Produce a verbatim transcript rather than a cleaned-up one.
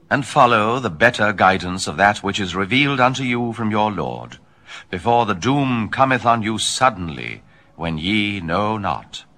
and follow the better guidance of that which is revealed unto you from your Lord, before the doom cometh on you suddenly, when ye know not.